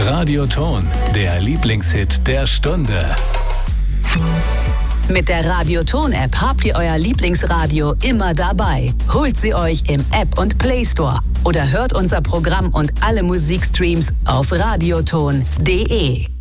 Radioton, der Lieblingshit der Stunde. Mit der Radioton-App habt ihr euer Lieblingsradio immer dabei. Holt sie euch im App- und Play Store oder hört unser Programm und alle Musikstreams auf radioton.de.